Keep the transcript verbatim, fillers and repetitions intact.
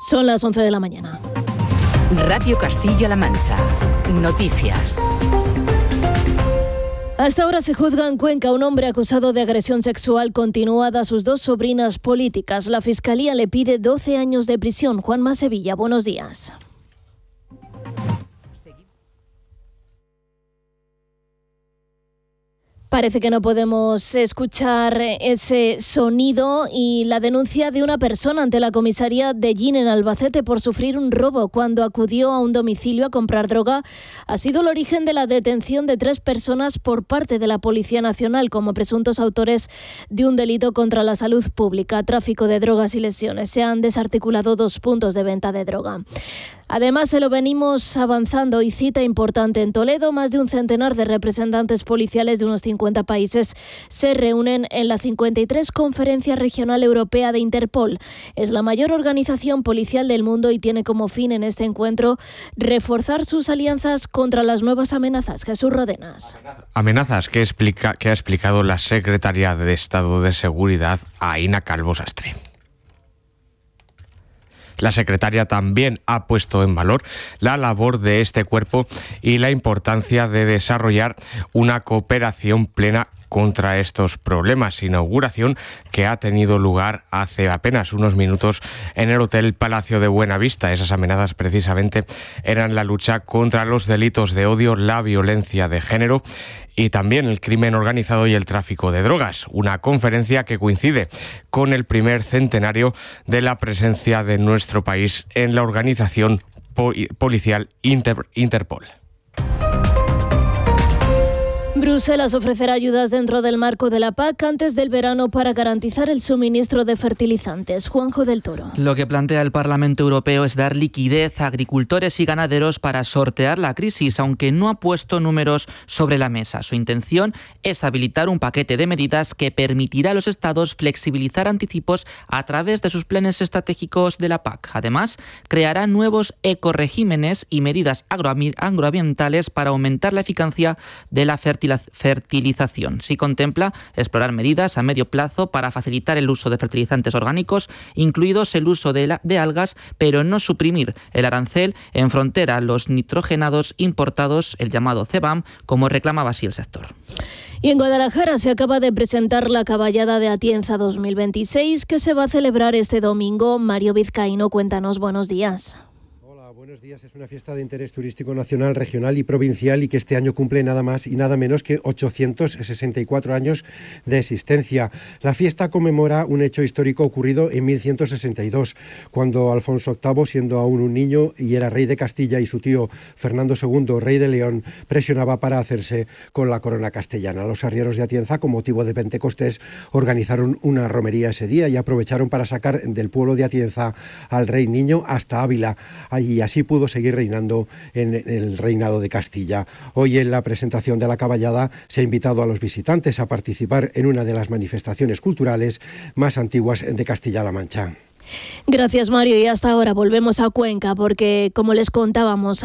Son las once de la mañana. Radio Castilla-La Mancha. Noticias. Hasta ahora se juzga en Cuenca un hombre acusado de agresión sexual continuada a sus dos sobrinas políticas. La Fiscalía le pide doce años de prisión. Juanma Sevilla, buenos días. Parece que no podemos escuchar ese sonido y la denuncia de una persona ante la comisaría de Llín en Albacete por sufrir un robo cuando acudió a un domicilio a comprar droga ha sido el origen de la detención de tres personas por parte de la Policía Nacional como presuntos autores de un delito contra la salud pública, tráfico de drogas y lesiones. Se han desarticulado dos puntos de venta de droga. Además, se lo venimos avanzando y cita importante en Toledo, más de un centenar de representantes policiales de unos cincuenta países se reúnen en la cincuenta y tres Conferencia Regional Europea de Interpol. Es la mayor organización policial del mundo y tiene como fin en este encuentro reforzar sus alianzas contra las nuevas amenazas. Jesús Rodenas. Amenazas que, explica, que ha explicado la Secretaria de Estado de Seguridad, Aina Calvo Sastre. La secretaria también ha puesto en valor la labor de este cuerpo y la importancia de desarrollar una cooperación plena contra estos problemas. Inauguración que ha tenido lugar hace apenas unos minutos en el Hotel Palacio de Buenavista. Esas amenazas precisamente eran la lucha contra los delitos de odio, la violencia de género y también el crimen organizado y el tráfico de drogas. Una conferencia que coincide con el primer centenario de la presencia de nuestro país en la organización policial Inter- Interpol. Bruselas ofrecerá ayudas dentro del marco de la P A C antes del verano para garantizar el suministro de fertilizantes. Juanjo del Toro. Lo que plantea el Parlamento Europeo es dar liquidez a agricultores y ganaderos para sortear la crisis, aunque no ha puesto números sobre la mesa. Su intención es habilitar un paquete de medidas que permitirá a los Estados flexibilizar anticipos a través de sus planes estratégicos de la P A C. Además, creará nuevos ecoregímenes y medidas agroambientales para aumentar la eficacia de la fertilización. fertilización. Sí contempla explorar medidas a medio plazo para facilitar el uso de fertilizantes orgánicos, incluidos el uso de, la, de algas, pero no suprimir el arancel en frontera a los nitrogenados importados, el llamado CBAM, como reclamaba así el sector. Y en Guadalajara se acaba de presentar la Caballada de Atienza dos mil veintiséis, que se va a celebrar este domingo. Mario Vizcaíno, cuéntanos, buenos días. Buenos días. Es una fiesta de interés turístico nacional, regional y provincial y que este año cumple nada más y nada menos que ochocientos sesenta y cuatro años de existencia. La fiesta conmemora un hecho histórico ocurrido en mil ciento sesenta y dos, cuando Alfonso octavo, siendo aún un niño y era rey de Castilla, y su tío Fernando segundo, rey de León, presionaba para hacerse con la corona castellana. Los arrieros de Atienza, con motivo de Pentecostés, organizaron una romería ese día y aprovecharon para sacar del pueblo de Atienza al rey niño hasta Ávila. Allí así pudo seguir reinando en el reinado de Castilla. Hoy, en la presentación de la caballada, se ha invitado a los visitantes a participar en una de las manifestaciones culturales más antiguas de Castilla-La Mancha. Gracias, Mario, y hasta ahora volvemos a Cuenca porque, como les contábamos